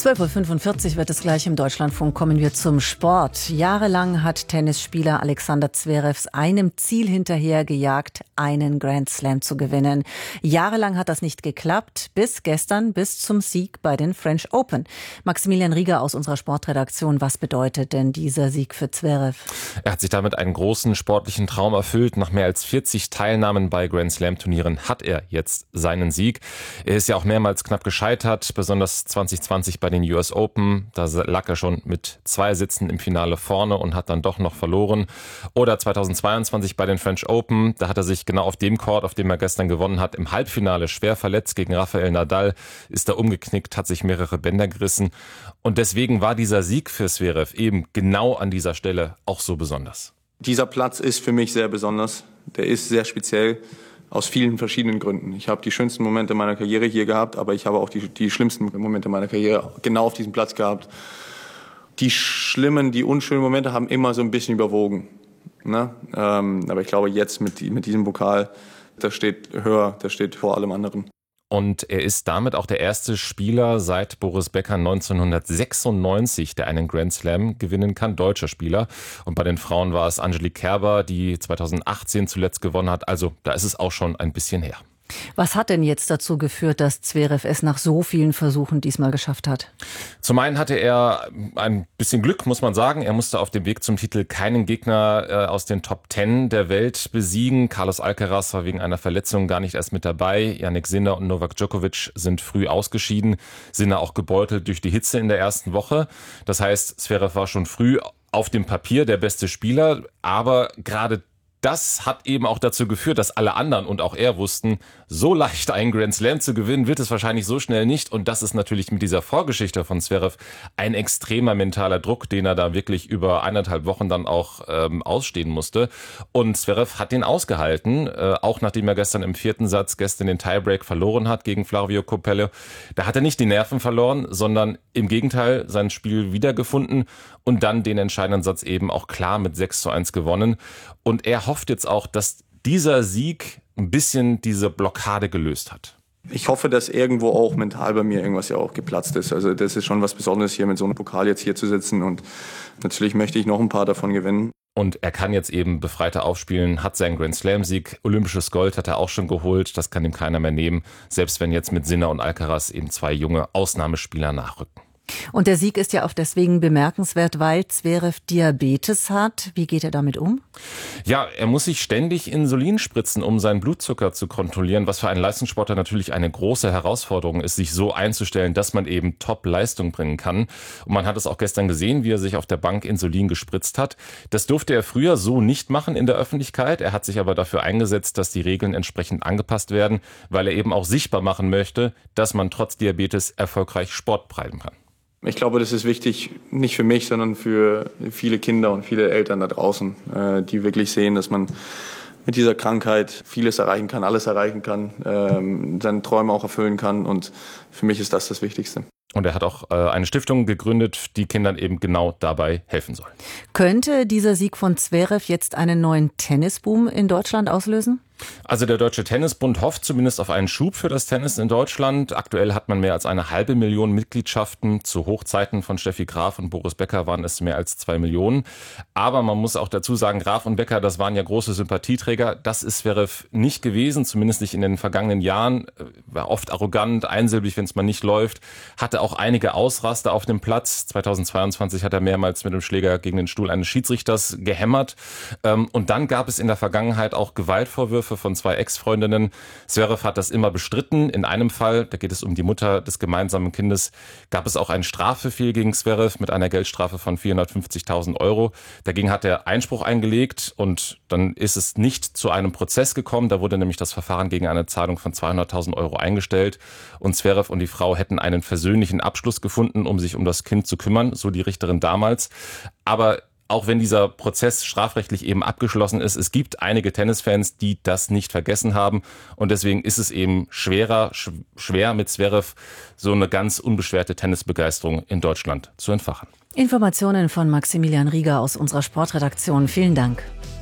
12.45 Uhr wird es gleich im Deutschlandfunk. Kommen wir zum Sport. Jahrelang hat Tennisspieler Alexander Zverev einem Ziel hinterhergejagt, einen Grand Slam zu gewinnen. Jahrelang hat das nicht geklappt, bis gestern, bis zum Sieg bei den French Open. Maximilian Rieger aus unserer Sportredaktion, was bedeutet denn dieser Sieg für Zverev? Er hat sich damit einen großen sportlichen Traum erfüllt. Nach mehr als 40 Teilnahmen bei Grand Slam Turnieren hat er jetzt seinen Sieg. Er ist ja auch mehrmals knapp gescheitert, besonders 2020 bei den US Open. Da lag er schon mit 2 Sitzen im Finale vorne und hat dann doch noch verloren. Oder 2022 bei den French Open. Da hat er sich genau auf dem Court, auf dem er gestern gewonnen hat, im Halbfinale schwer verletzt gegen Rafael Nadal. Ist da umgeknickt, hat sich mehrere Bänder gerissen. Und deswegen war dieser Sieg für Zverev eben genau an dieser Stelle auch so besonders. Dieser Platz ist für mich sehr besonders. Der ist sehr speziell. Aus vielen verschiedenen Gründen. Ich habe die schönsten Momente meiner Karriere hier gehabt, aber ich habe auch die schlimmsten Momente meiner Karriere genau auf diesem Platz gehabt. Die schlimmen, die unschönen Momente haben immer so ein bisschen überwogen. Ne? Aber ich glaube, jetzt mit diesem Pokal, das steht höher, das steht vor allem anderen. Und er ist damit auch der erste Spieler seit Boris Becker 1996, der einen Grand Slam gewinnen kann, deutscher Spieler. Und bei den Frauen war es Angelique Kerber, die 2018 zuletzt gewonnen hat. Also da ist es auch schon ein bisschen her. Was hat denn jetzt dazu geführt, dass Zverev es nach so vielen Versuchen diesmal geschafft hat? Zum einen hatte er ein bisschen Glück, muss man sagen. Er musste auf dem Weg zum Titel keinen Gegner aus den Top 10 der Welt besiegen. Carlos Alcaraz war wegen einer Verletzung gar nicht erst mit dabei. Jannik Sinner und Novak Djokovic sind früh ausgeschieden. Sinner auch gebeutelt durch die Hitze in der ersten Woche. Das heißt, Zverev war schon früh auf dem Papier der beste Spieler, aber gerade das hat eben auch dazu geführt, dass alle anderen und auch er wussten, so leicht einen Grand Slam zu gewinnen, wird es wahrscheinlich so schnell nicht. Und das ist natürlich mit dieser Vorgeschichte von Zverev ein extremer mentaler Druck, den er da wirklich über 1,5 Wochen dann auch ausstehen musste. Und Zverev hat den ausgehalten, auch nachdem er gestern im 4. Satz den Tiebreak verloren hat gegen Flavio Coppello. Da hat er nicht die Nerven verloren, sondern im Gegenteil sein Spiel wiedergefunden und dann den entscheidenden Satz eben auch klar mit 6:1 gewonnen. Und er hofft jetzt auch, dass dieser Sieg ein bisschen diese Blockade gelöst hat. Ich hoffe, dass irgendwo auch mental bei mir irgendwas ja auch geplatzt ist. Also das ist schon was Besonderes, hier mit so einem Pokal jetzt hier zu sitzen. Und natürlich möchte ich noch ein paar davon gewinnen. Und er kann jetzt eben befreiter aufspielen, hat seinen Grand Slam-Sieg. Olympisches Gold hat er auch schon geholt. Das kann ihm keiner mehr nehmen. Selbst wenn jetzt mit Sinner und Alcaraz eben 2 junge Ausnahmespieler nachrücken. Und der Sieg ist ja auch deswegen bemerkenswert, weil Zverev Diabetes hat. Wie geht er damit um? Ja, er muss sich ständig Insulin spritzen, um seinen Blutzucker zu kontrollieren, was für einen Leistungssportler natürlich eine große Herausforderung ist, sich so einzustellen, dass man eben Top-Leistung bringen kann. Und man hat es auch gestern gesehen, wie er sich auf der Bank Insulin gespritzt hat. Das durfte er früher so nicht machen in der Öffentlichkeit. Er hat sich aber dafür eingesetzt, dass die Regeln entsprechend angepasst werden, weil er eben auch sichtbar machen möchte, dass man trotz Diabetes erfolgreich Sport treiben kann. Ich glaube, das ist wichtig, nicht für mich, sondern für viele Kinder und viele Eltern da draußen, die wirklich sehen, dass man mit dieser Krankheit vieles erreichen kann, alles erreichen kann, seine Träume auch erfüllen kann. Und für mich ist das das Wichtigste. Und er hat auch eine Stiftung gegründet, die Kindern eben genau dabei helfen soll. Könnte dieser Sieg von Zverev jetzt einen neuen Tennisboom in Deutschland auslösen? Also der Deutsche Tennisbund hofft zumindest auf einen Schub für das Tennis in Deutschland. Aktuell hat man mehr als 500.000 Mitgliedschaften. Zu Hochzeiten von Steffi Graf und Boris Becker waren es mehr als 2 Millionen. Aber man muss auch dazu sagen, Graf und Becker, das waren ja große Sympathieträger. Das ist Zverev nicht gewesen, zumindest nicht in den vergangenen Jahren. War oft arrogant, einsilbig, wenn es mal nicht läuft. Hatte auch einige Ausraster auf dem Platz. 2022 hat er mehrmals mit dem Schläger gegen den Stuhl eines Schiedsrichters gehämmert. Und dann gab es in der Vergangenheit auch Gewaltvorwürfe von 2 Ex-Freundinnen. Zverev hat das immer bestritten. In einem Fall, da geht es um die Mutter des gemeinsamen Kindes, gab es auch einen Strafbefehl gegen Zverev mit einer Geldstrafe von 450.000 Euro. Dagegen hat er Einspruch eingelegt und dann ist es nicht zu einem Prozess gekommen. Da wurde nämlich das Verfahren gegen eine Zahlung von 200.000 Euro eingestellt. Und Zverev und die Frau hätten einen versöhnlichen Abschluss gefunden, um sich um das Kind zu kümmern, so die Richterin damals. Aber auch wenn dieser Prozess strafrechtlich eben abgeschlossen ist, es gibt einige Tennisfans, die das nicht vergessen haben. Und deswegen ist es eben schwer mit Zverev so eine ganz unbeschwerte Tennisbegeisterung in Deutschland zu entfachen. Informationen von Maximilian Rieger aus unserer Sportredaktion. Vielen Dank.